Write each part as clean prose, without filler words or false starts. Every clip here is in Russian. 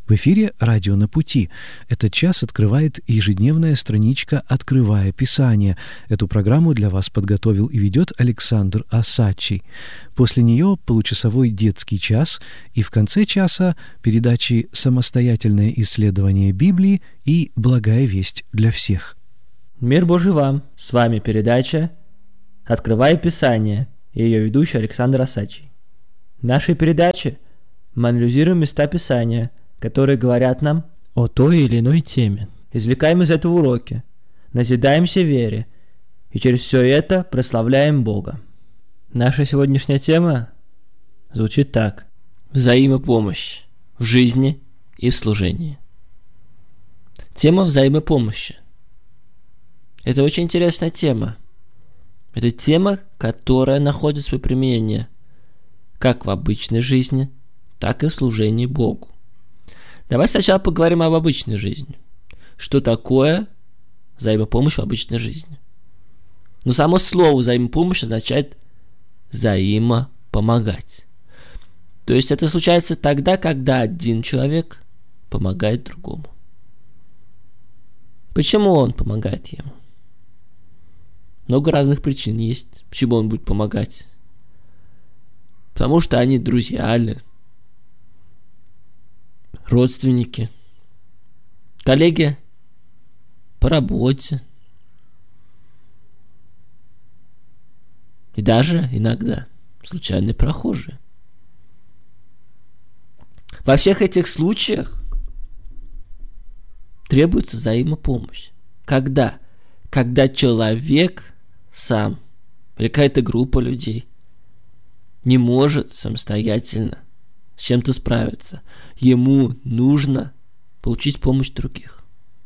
В эфире «Радио на пути». Этот час открывает ежедневная страничка «Открывая Писание». Эту программу для вас подготовил и ведет Александр Осадчий. После нее получасовой детский час и в конце часа передачи «Самостоятельное исследование Библии» и «Благая весть для всех». Мир Божий вам! С вами передача «Открывая Писание» и ее ведущий Александр Осадчий. В нашей передаче мы анализируем места Писания, которые говорят нам о той или иной теме. Извлекаем из этого уроки, назидаемся вере и через все это прославляем Бога. Наша сегодняшняя тема звучит так: взаимопомощь в жизни и в служении. Тема взаимопомощи. Это очень интересная тема. Это тема, которая находит свое применение как в обычной жизни, так и в служении Богу. Давай сначала поговорим об обычной жизни. Что такое взаимопомощь в обычной жизни? Но само слово взаимопомощь означает взаимопомогать. То есть это случается тогда, когда один человек помогает другому. Почему он помогает ему? Много разных причин есть, почему он будет помогать. Потому что они друзья или родственники, коллеги по работе и даже иногда случайные прохожие. Во всех этих случаях требуется взаимопомощь. Когда? Когда человек сам или какая-то группа людей не может самостоятельно с чем-то справиться. Ему нужно получить помощь других.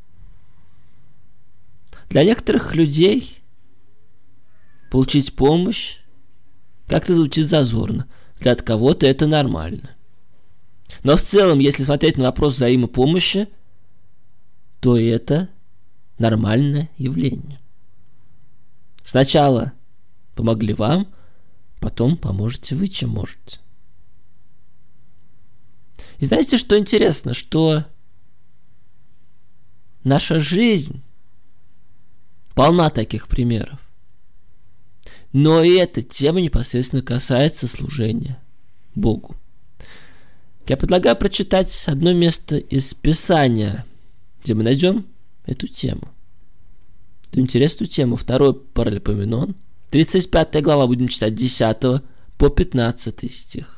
Для некоторых людей получить помощь как-то звучит зазорно. Для кого-то это нормально. Но в целом, если смотреть на вопрос взаимопомощи, то это нормальное явление. Сначала помогли вам, потом поможете вы, чем можете. И знаете, что интересно? Что наша жизнь полна таких примеров. Но и эта тема непосредственно касается служения Богу. Я предлагаю прочитать одно место из Писания, где мы найдем эту тему. Эту интересную тему. 2 Паралипоменон, 35 глава, будем читать 10 по 15 стих.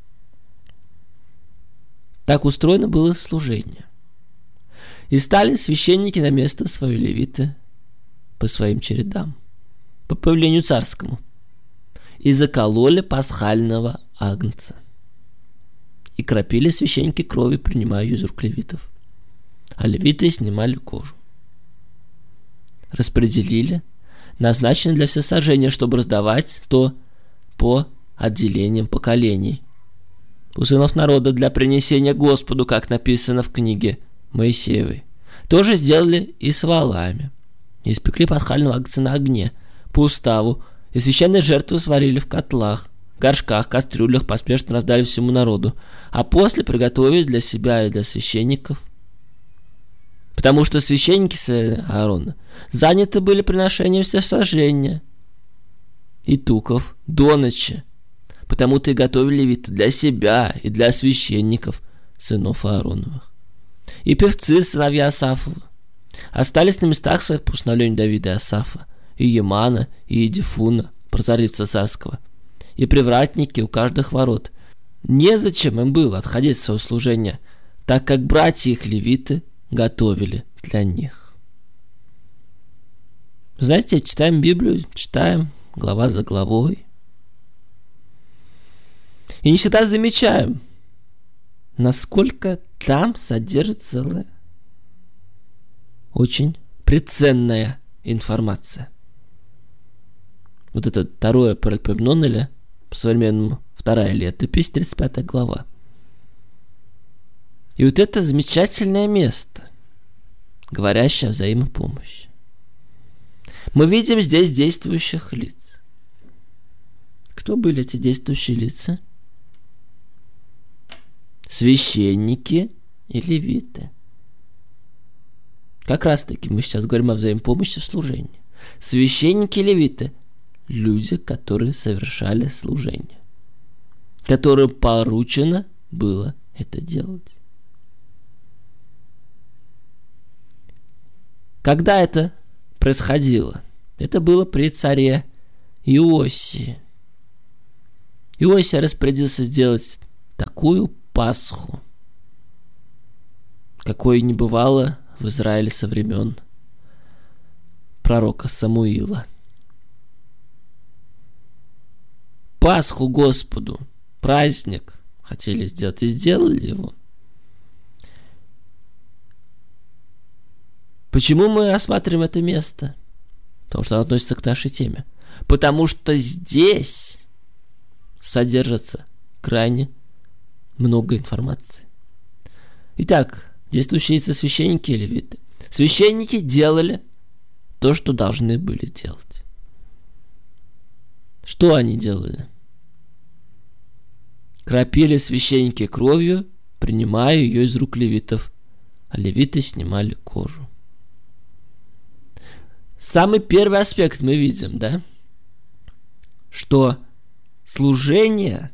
Так устроено было служение. И стали священники на место свое, левиты, по своим чередам, по повелению царскому, и закололи пасхального агнца. И кропили священники крови, принимая ее из рук левитов. А левиты снимали кожу. Распределили, назначены для всесожжения, чтобы раздавать то по отделениям поколений у сынов народа для принесения Господу, как написано в книге Моисеевой. Тоже сделали и с волами. И испекли пасхального агнца на огне по уставу, и священные жертвы сварили в котлах, горшках, кастрюлях, поспешно раздали всему народу, а после приготовили для себя и для священников. Потому что священники сына Аарона заняты были приношением всесожжения и туков до ночи. Потому-то и готовили левиты для себя и для священников, сынов Аароновых. И певцы, сыновья Асафова, остались на местах своих по установлению Давида и Асафа, и Емана, и Едифуна, прозорливца царского, и привратники у каждых ворот. Незачем им было отходить от своего служения, так как братья их левиты готовили для них. Знаете, читаем Библию, читаем глава за главой, и не всегда замечаем, насколько там содержится целая, очень преценная информация. Вот это 2 Паралипоменон, или по-современному 2 летопись, 35 глава. И вот это замечательное место, говорящее о взаимопомощи. Мы видим здесь действующих лиц. Кто были эти действующие лица? Священники и левиты. Как раз таки мы сейчас говорим о взаимопомощи в служении. Священники и левиты – люди, которые совершали служение, которым поручено было это делать. Когда это происходило? Это было при царе Иосии. Иосия распорядился сделать такую Пасху, какой не бывало в Израиле со времен пророка Самуила. Пасху Господу, праздник хотели сделать и сделали его. Почему мы рассматриваем это место? Потому что оно относится к нашей теме. Потому что здесь содержится крайне много информации. Итак, действующие лица священники и левиты. Священники делали то, что должны были делать. Что они делали? Кропили священники кровью, принимая ее из рук левитов, а левиты снимали кожу. Самый первый аспект мы видим, да? Что служение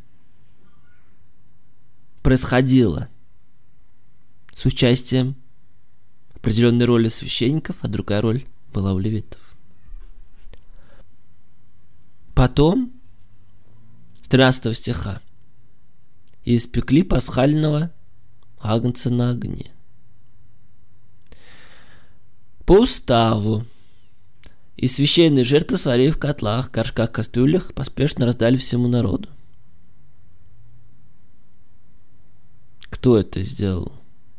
происходило с участием определенной роли священников, а другая роль была у левитов. Потом, с 13 стиха, «И испекли пасхального агнца на огне». По уставу и священные жертвы сварили в котлах, горшках, кастрюлях, поспешно раздали всему народу. Кто это сделал?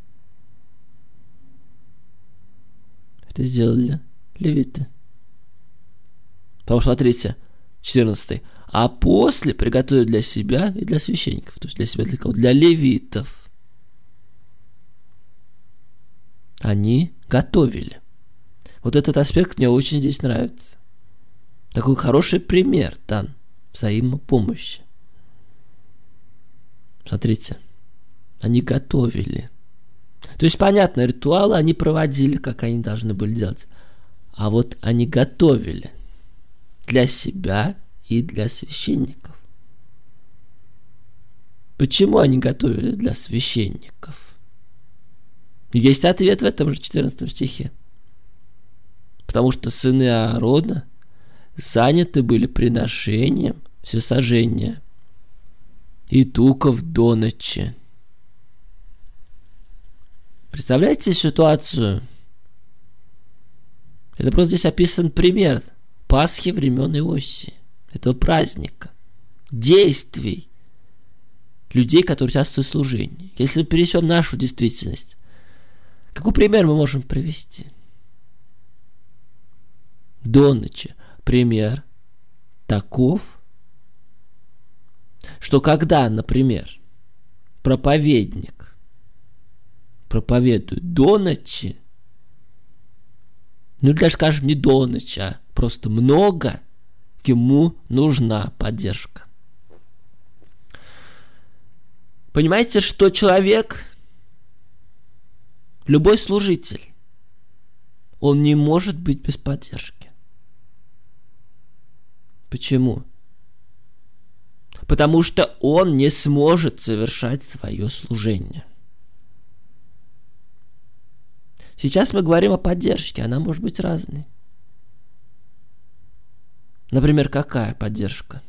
Это сделали левиты. Потому что, смотрите, 14. А после приготовили для себя и для священников. То есть для себя, для кого? Для левитов. Они готовили. Вот этот аспект мне очень здесь нравится. Такой хороший пример дан взаимопомощи. Смотрите, они готовили. То есть, понятно, ритуалы они проводили, как они должны были делать. А вот они готовили для себя и для священников. Почему они готовили для священников? Есть ответ в этом же 14 стихе. Потому что сыны Аарона заняты были приношением всесожжения и туков до ночи. Представляете ситуацию? Это просто здесь описан пример Пасхи времен Иосии, этого праздника, действий людей, которые участвуют в служении. Если мы перенесем нашу действительность, какой пример мы можем привести? До ночи. Пример таков, что когда, например, проповедник проповедует до ночи, ну, даже, скажем, не до ночи, а просто много, ему нужна поддержка. Понимаете, что человек, любой служитель, он не может быть без поддержки. Почему? Потому что он не сможет совершать свое служение. Сейчас мы говорим о поддержке, она может быть разной. Например, какая поддержка?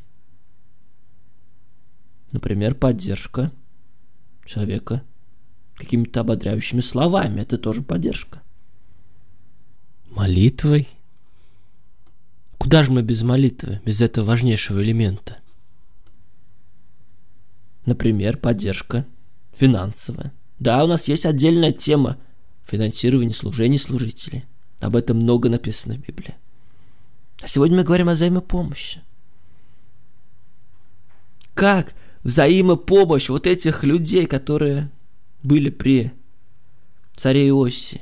Например, поддержка человека какими-то ободряющими словами. Это тоже поддержка. Молитвой. Куда же мы без молитвы, без этого важнейшего элемента? Например, поддержка финансовая. Да, у нас есть отдельная тема финансирования служений служителей. Об этом много написано в Библии. А сегодня мы говорим о взаимопомощи. Как взаимопомощь вот этих людей, которые были при царе Иосии,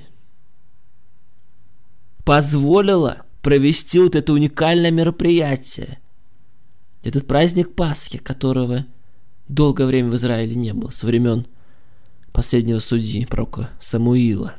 позволила провести вот это уникальное мероприятие, этот праздник Пасхи, которого долгое время в Израиле не было, со времен последнего судьи, пророка Самуила.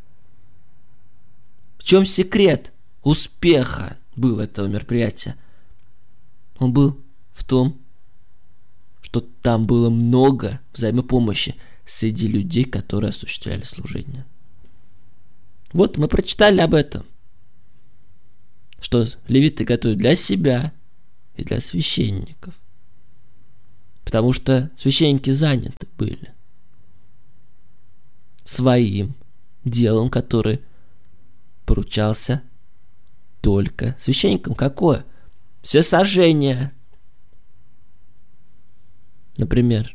В чем секрет успеха был этого мероприятия? Он был в том, что там было много взаимопомощи среди людей, которые осуществляли служение. Вот мы прочитали об этом, что левиты готовят для себя и для священников, потому что священники заняты были своим делом, который поручался только священникам. Какое? Всесожжение, например.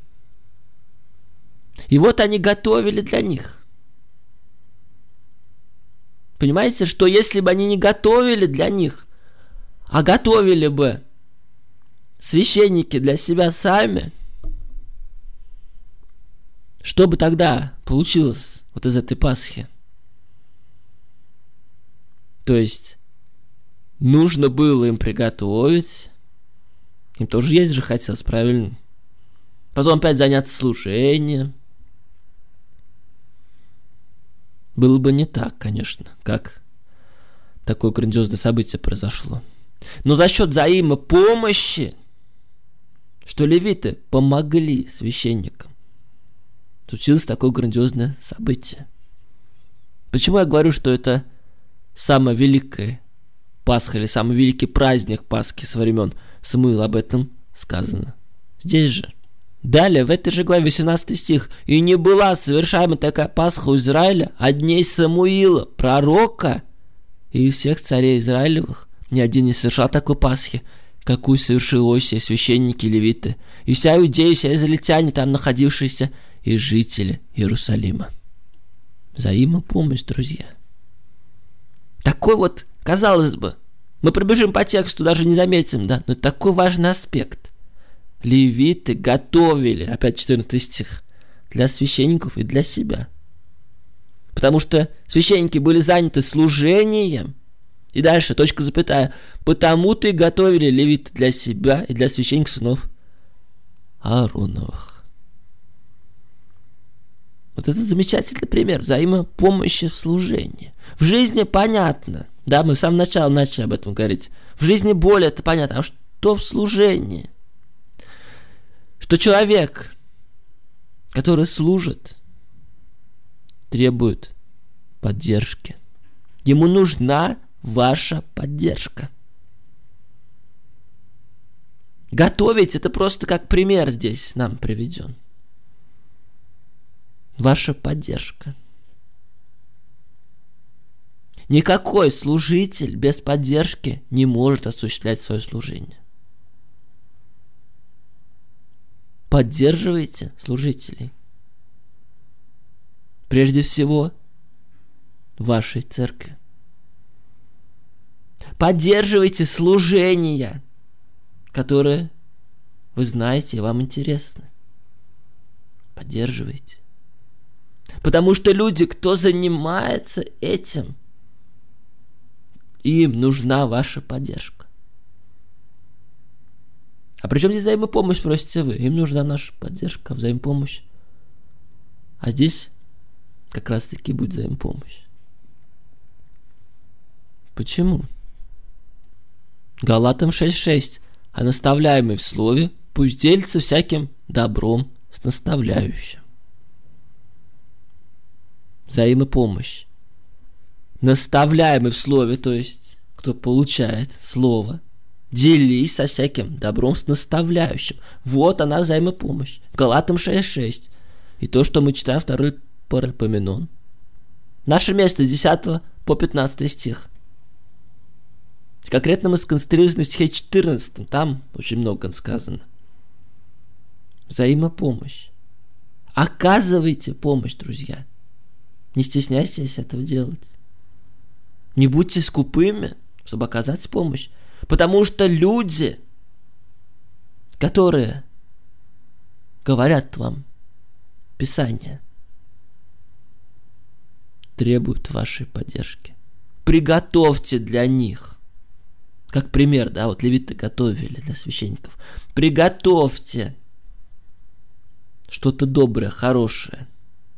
И вот они готовили для них. Понимаете, что если бы они не готовили для них, а готовили бы священники для себя сами, что бы тогда получилось вот из этой Пасхи? То есть нужно было им приготовить, им тоже есть же хотелось, правильно? Потом опять заняться служением. Было бы не так, конечно, как такое грандиозное событие произошло. Но за счет взаимопомощи, что левиты помогли священникам, случилось такое грандиозное событие. Почему я говорю, что это самая великая Пасха или самый великий праздник Пасхи со времен Самуила? Об этом сказано здесь же. Далее, в этой же главе 18 стих. «И не была совершаема такая Пасха у Израиля от дней Самуила, пророка, и из всех царей Израилевых ни один не совершал такой Пасхи, какую совершил Осия, священники и левиты, и вся Иудея, вся израильтяне, там находившиеся, и жители Иерусалима». Взаимопомощь, друзья. Такой вот, казалось бы, мы пробежим по тексту, даже не заметим, да, но это такой важный аспект. Левиты готовили, опять 14 стих, для священников и для себя. Потому что священники были заняты служением. И дальше, точка, запятая. Потому-то и готовили левиты для себя и для священников сынов Аароновых. Вот это замечательный пример взаимопомощи в служении. В жизни понятно. Да, мы с самого начала начали об этом говорить. В жизни более это понятно. А что в служении? Что человек, который служит, требует поддержки. Ему нужна ваша поддержка. Готовить — это просто как пример здесь нам приведен. Ваша поддержка. Никакой служитель без поддержки не может осуществлять свое служение. Поддерживайте служителей. Прежде всего, в вашей церкви. Поддерживайте служения, которые вы знаете и вам интересны. Поддерживайте. Потому что люди, кто занимается этим, им нужна ваша поддержка. А при чем здесь взаимопомощь, спросите вы? Им нужна наша поддержка, взаимопомощь. А здесь как раз-таки будет взаимопомощь. Почему? Галатам 6:6. А наставляемый в слове пусть делится всяким добром с наставляющим. Взаимопомощь. Наставляемый в слове, то есть кто получает слово, делись со всяким добром с наставляющим. Вот она взаимопомощь. Галатам 6:6. И то, что мы читаем, 2 Паралипоменон. Наше место с 10 по 15 стих. Конкретно мы сконцентрируемся на стихе 14. Там очень много сказано. Взаимопомощь. Оказывайте помощь, друзья. Не стесняйтесь этого делать. Не будьте скупыми, чтобы оказать помощь. Потому что люди, которые говорят вам Писание, требуют вашей поддержки. Приготовьте для них. Как пример, да, вот левиты готовили для священников. Приготовьте что-то доброе, хорошее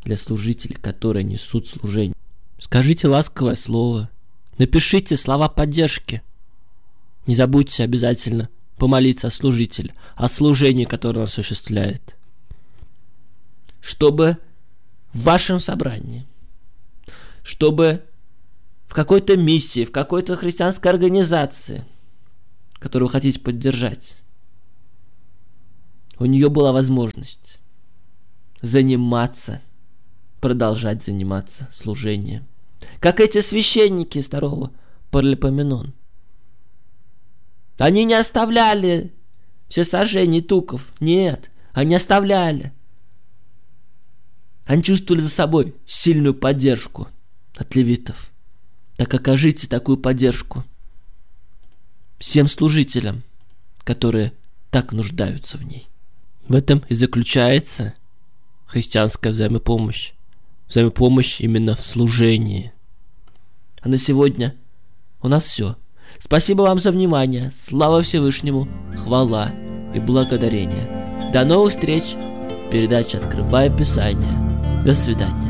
для служителей, которые несут служение. Скажите ласковое слово, напишите слова поддержки. Не забудьте обязательно помолиться о служителе, о служении, которое он осуществляет. Чтобы в вашем собрании, чтобы в какой-то миссии, в какой-то христианской организации, которую вы хотите поддержать, у нее была возможность продолжать заниматься служением. Как эти священники из 2 Паралипоменон. Они не оставляли всесожжений туков. Нет, они оставляли. Они чувствовали за собой сильную поддержку от левитов. Так окажите такую поддержку всем служителям, которые так нуждаются в ней. В этом и заключается христианская взаимопомощь. Взаимопомощь именно в служении. А на сегодня у нас все. Спасибо вам за внимание. Слава Всевышнему, хвала и благодарение. До новых встреч в передаче «Открывая Писание». До свидания.